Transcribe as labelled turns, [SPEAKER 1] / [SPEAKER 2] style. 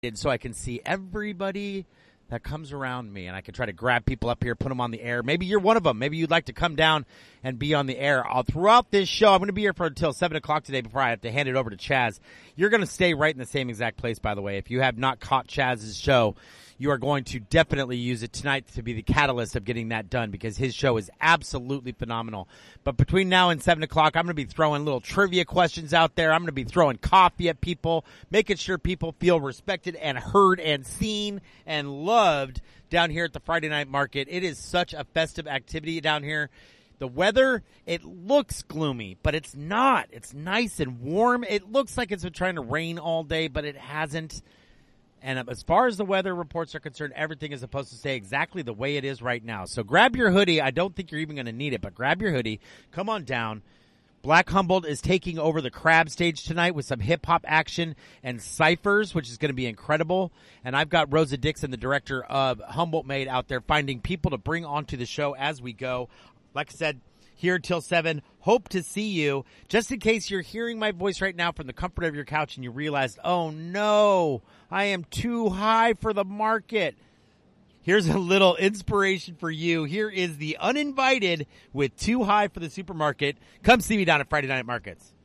[SPEAKER 1] so I can see everybody that comes around me, and I can try to grab people up here, put them on the air. Maybe you're one of them. Maybe you'd like to come down and be on the air. Throughout this show, I'm going to be here for until 7 o'clock today before I have to hand it over to Chaz. You're going to stay right in the same exact place, by the way. If you have not caught Chaz's show, you are going to definitely use it tonight to be the catalyst of getting that done, because his show is absolutely phenomenal. But between now and 7 o'clock, I'm going to be throwing little trivia questions out there. I'm going to be throwing coffee at people, making sure people feel respected and heard and seen and loved down here at the Friday Night Market. It is such a festive activity down here. The weather, it looks gloomy, but it's not. It's nice and warm. It looks like it's been trying to rain all day, but it hasn't. And as far as the weather reports are concerned, everything is supposed to stay exactly the way it is right now. So grab your hoodie. I don't think you're even going to need it, but grab your hoodie. Come on down. Black Humboldt is taking over the crab stage tonight with some hip-hop action and ciphers, which is going to be incredible. And I've got Rosa Dixon, the director of Humboldt Made, out there finding people to bring onto the show as we go. Like I said, here till 7. Hope to see you. Just in case you're hearing my voice right now from the comfort of your couch and you realized, oh no, I am too high for the market. Here's a little inspiration for you. Here is the Uninvited with Too High for the Supermarket. Come see me down at Friday Night Markets.